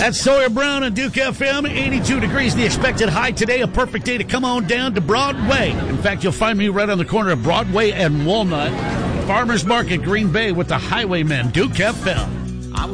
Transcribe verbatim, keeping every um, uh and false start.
That's Sawyer Brown and Duke F M. eighty-two degrees the expected high today. A perfect day to come on down to Broadway. In fact, you'll find me right on the corner of Broadway and Walnut. Farmers Market, Green Bay with the Highwaymen. Duke F M.